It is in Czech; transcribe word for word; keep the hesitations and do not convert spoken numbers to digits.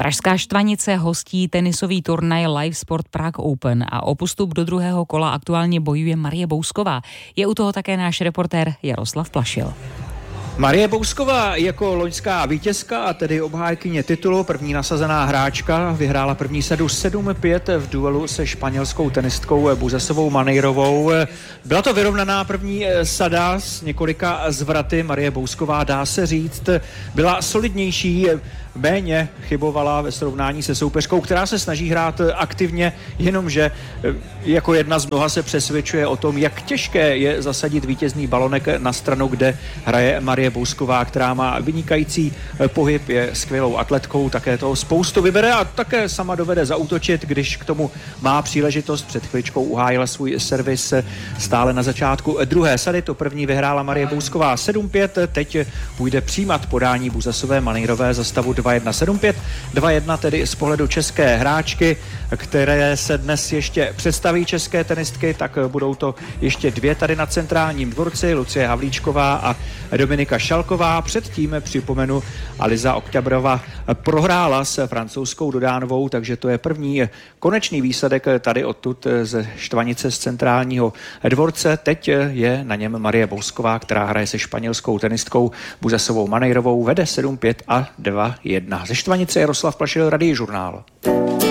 Pražská Štvanice hostí tenisový turnaj Live Sport Prague Open a o postup do druhého kola aktuálně bojuje Marie Bousková. Je u toho také náš reportér Jaroslav Plašil. Marie Bousková jako loňská vítězka a tedy obhájkyně titulu, první nasazená hráčka, vyhrála první sadu sedm pět v duelu se španělskou tenistkou Buzesovou Maneirovou. Byla to vyrovnaná první sada s několika zvraty. Marie Bousková, dá se říct, byla solidnější, méně chybovala ve srovnání se soupeřkou, která se snaží hrát aktivně, jenomže jako jedna z mnoha se přesvědčuje o tom, jak těžké je zasadit vítězný balonek na stranu, kde hraje Marie Bousková, která má vynikající pohyb, je skvělou atletkou, také toho spoustu vybere a také sama dovede zaútočit, když k tomu má příležitost. Před chvíličkou uhájila svůj servis stále na začátku druhé sady. To první vyhrála Marie Bousková sedm pět, teď půjde přijímat podání Buzesové Maneirové za stavu dva jedna sedm pět. dva jedna tedy z pohledu české hráčky, které se dnes ještě představí české tenistky, tak budou to ještě dvě tady na centrálním dvorci, Lucie Havlíčková a Dominika Šalková. Předtím připomenu, Aliza Okťabrova prohrála s francouzskou Dodánovou, takže to je první konečný výsledek tady odtud ze Štvanice z centrálního dvorce. Teď je na něm Marie Bousková, která hraje se španělskou tenistkou Buzesovou Maneirovou, vede sedm pět a dva jedna. Ze Štvanice Jaroslav Plašil, Radiožurnál.